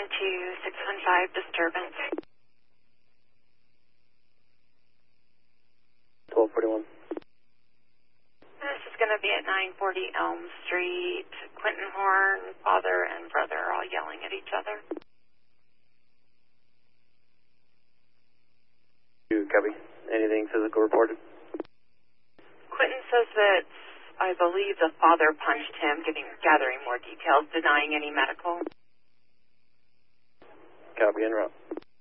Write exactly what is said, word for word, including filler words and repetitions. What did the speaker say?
one two six one five disturbance. twelve forty-one. This is going to be at nine forty Elm Street. Quentin Horn, father and brother are all yelling at each other. You copy? Anything physical reported? Quentin says that I believe the father punched him, giving, gathering more details, denying any medical. Copy, en route.